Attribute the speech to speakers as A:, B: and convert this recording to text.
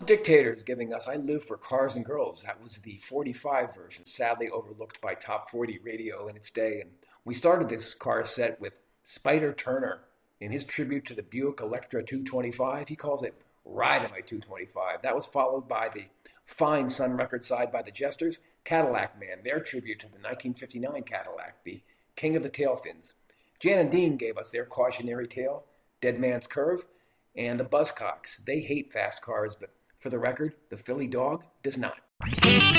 A: Dictators giving us I Live for Cars and Girls. That was the 45 version, sadly overlooked by Top 40 radio in its day. And we started this car set with Spider Turner in his tribute to the Buick Electra 225. He calls it Ride in My 225. That was followed by the fine Sun record side by the Jesters, Cadillac Man, their tribute to the 1959 Cadillac, the king of the tail fins. Jan and Dean gave us their cautionary tale, Dead Man's Curve, and the Buzzcocks. They hate fast cars, but for the record, the Philly Dog does not.